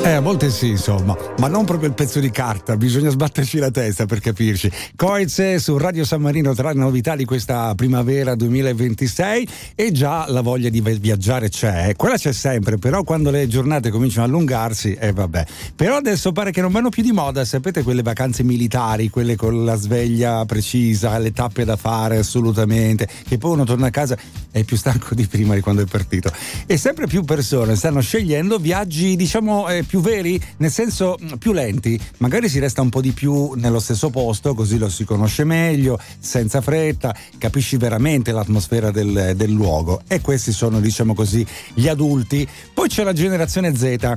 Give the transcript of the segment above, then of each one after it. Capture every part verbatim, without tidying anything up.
Eh, a volte sì, insomma, ma non proprio il pezzo di carta, bisogna sbatterci la testa per capirci. Coez su Radio San Marino tra le novità di questa primavera duemilaventisei, e già la voglia di viaggiare c'è, quella c'è sempre, però quando le giornate cominciano a allungarsi, eh vabbè. Però adesso pare che non vanno più di moda, sapete, quelle vacanze militari, quelle con la sveglia precisa, le tappe da fare assolutamente, che poi uno torna a casa e è più stanco di prima di quando è partito. E sempre più persone stanno scegliendo viaggi, diciamo, eh, più veri, nel senso più lenti, magari si resta un po' di più nello stesso posto, così lo si conosce meglio, senza fretta, capisci veramente l'atmosfera del, del luogo. E questi sono, diciamo così, gli adulti. Poi c'è la generazione Z,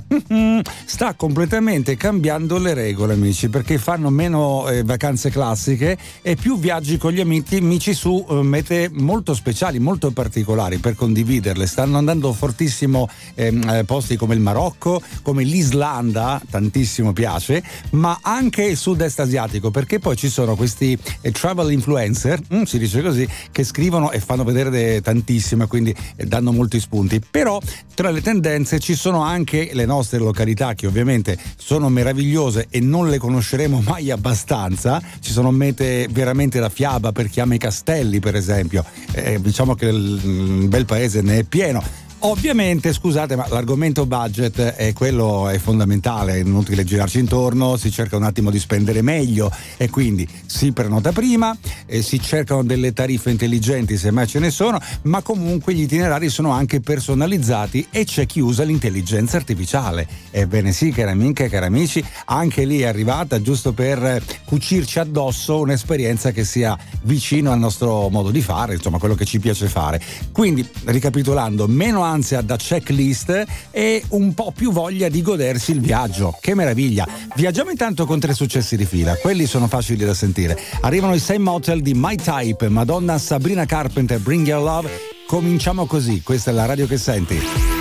sta completamente cambiando le regole, amici, perché fanno meno eh, vacanze classiche e più viaggi con gli amici, amici su eh, mete molto speciali, molto particolari per condividerle. Stanno andando fortissimo eh, posti come il Marocco, come l'Islanda, Islanda, tantissimo piace, ma anche il sud-est asiatico, perché poi ci sono questi eh, travel influencer, mm, si dice così, che scrivono e fanno vedere de- tantissimo, quindi eh, danno molti spunti. Però tra le tendenze ci sono anche le nostre località, che ovviamente sono meravigliose e non le conosceremo mai abbastanza. Ci sono mete veramente da fiaba per chi ama i castelli, per esempio. Eh, diciamo che il, il bel paese ne è pieno. Ovviamente, scusate, ma l'argomento budget è quello, è fondamentale, è inutile girarci intorno, si cerca un attimo di spendere meglio e quindi si prenota prima, e si cercano delle tariffe intelligenti se mai ce ne sono, ma comunque gli itinerari sono anche personalizzati e c'è chi usa l'intelligenza artificiale. Ebbene sì, cari amiche e cari amici, anche lì è arrivata giusto per cucirci addosso un'esperienza che sia vicino al nostro modo di fare, insomma quello che ci piace fare. Quindi, ricapitolando, meno ansia da checklist e un po' più voglia di godersi il viaggio. Che meraviglia! Viaggiamo intanto con tre successi di fila, quelli sono facili da sentire. Arrivano i sei Motel di My Type, Madonna, Sabrina Carpenter, Bring Your Love. Cominciamo così, questa è la radio che senti.